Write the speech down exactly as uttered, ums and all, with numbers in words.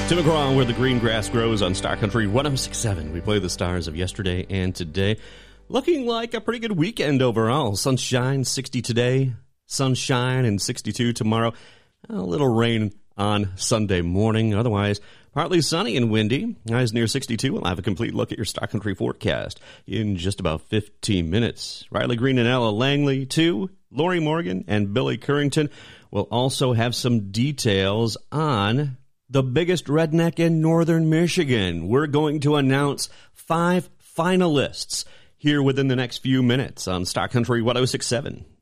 Tim McGraw, where the green grass grows on Star Country one oh six point seven. We play the stars of yesterday and today. Looking like a pretty good weekend overall. Sunshine, sixty today. Sunshine and sixty-two tomorrow. A little rain on Sunday morning. Otherwise, partly sunny and windy. Highs near sixty-two. We'll have a complete look at your Star Country forecast in just about fifteen minutes. Riley Green and Ella Langley, too. Lori Morgan and Billy Currington will also have some details on the biggest redneck in northern Michigan. We're going to announce five finalists here within the next few minutes on Star Country one oh six point seven.